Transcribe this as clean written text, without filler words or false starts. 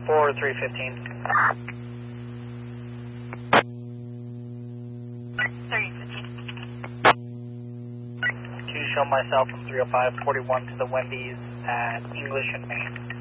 For 315. 315. To show myself from 305, 41 to the Wendy's at English and Main.